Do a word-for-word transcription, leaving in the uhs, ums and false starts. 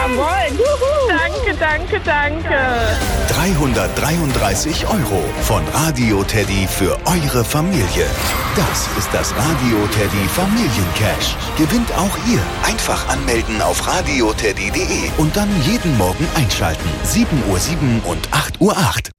Jawohl. Danke, danke, danke. dreihundertdreiunddreißig Euro von Radio Teddy für eure Familie. Das ist das Radio Teddy Familiencash. Gewinnt auch ihr. Einfach anmelden auf radioteddy punkt de und dann jeden Morgen einschalten. sieben Uhr sieben und acht Uhr acht.